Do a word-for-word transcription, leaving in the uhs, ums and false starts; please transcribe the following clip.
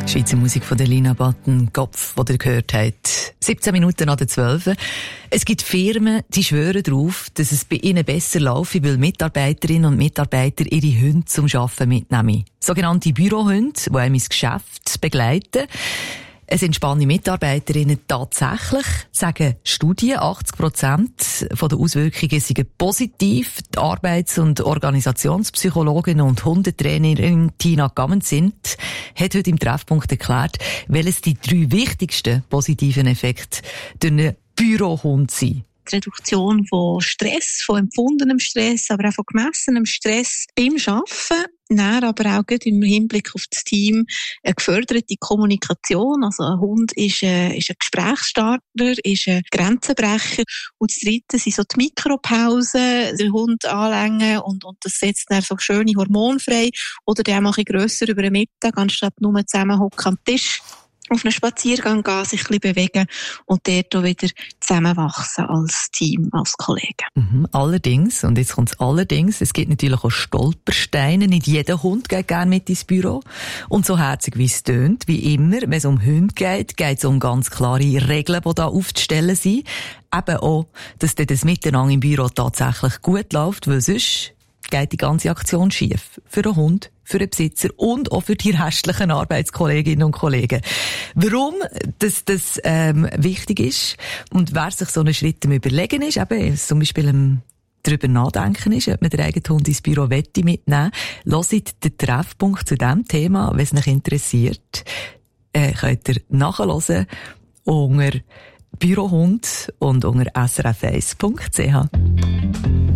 Schweizer Musik von der Lina Button, Kopf, die ihr gehört habt. siebzehn Minuten nach der zwölf. Es gibt Firmen, die schwören darauf, dass es bei ihnen besser laufe, weil Mitarbeiterinnen und Mitarbeiter ihre Hunde zum Arbeiten mitnehmen. Sogenannte Bürohunde, die einem ins Geschäft begleiten. Es entspannen Mitarbeiterinnen tatsächlich, sagen Studien, achtzig Prozent von den Auswirkungen sind positiv. Die Arbeits- und Organisationspsychologin und Hundetrainerin Tina Gammensindt hat heute im Treffpunkt erklärt, welches die drei wichtigsten positiven Effekte durch einen Bürohund sind. Die Reduktion von Stress, von empfundenem Stress, aber auch von gemessenem Stress beim Arbeiten. Dann aber auch im Hinblick auf das Team eine geförderte Kommunikation. Also ein Hund ist ein, ist ein Gesprächsstarter, ist ein Grenzenbrecher. Und das Dritte sind so die Mikropausen, den Hund anlängen und, und das setzt dann so schöne Hormone frei. Oder der mache ich grösser über den Mittag, anstatt nur zusammenhocken am Tisch. Auf einen Spaziergang gehen, sich ein bisschen bewegen und dort auch wieder zusammenwachsen als Team, als Kollegen. Mhm, allerdings, und jetzt kommt's allerdings, es gibt natürlich auch Stolpersteine. Nicht jeder Hund geht gerne mit ins Büro. Und so herzig wie es tönt, wie immer, wenn es um Hunde geht, geht es um ganz klare Regeln, die da aufzustellen sind. Eben auch, dass dann das Miteinander im Büro tatsächlich gut läuft, weil sonst geht die ganze Aktion schief. Für den Hund, für den Besitzer und auch für die restlichen Arbeitskolleginnen und Kollegen. Warum das, das ähm, wichtig ist und wer sich so einen Schritt am Überlegen ist, eben zum Beispiel ähm, darüber nachdenken ist, ob man den eigenen Hund ins Büro mitnehmen will, hört den Treffpunkt zu diesem Thema, wenn es euch interessiert, äh, könnt ihr nachhören unter Bürohund und unter s r f eins punkt c h.